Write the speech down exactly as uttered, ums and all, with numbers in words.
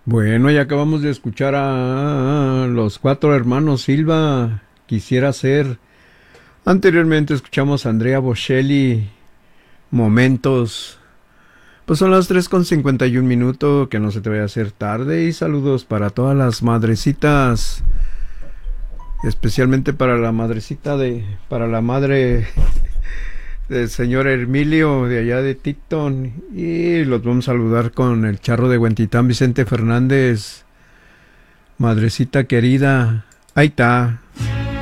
Bueno, ya acabamos de escuchar a los cuatro hermanos Silva, Quisiera Ser. Anteriormente escuchamos a Andrea Bocelli, Momentos. Pues son las tres con cincuenta y un minutos, que no se te vaya a hacer tarde. Y saludos para todas las madrecitas, especialmente para la madrecita de, para la madre del señor Hermilio de allá de Ticton. Y los vamos a saludar con el charro de Huentitán, Vicente Fernández. Madrecita querida, ahí está.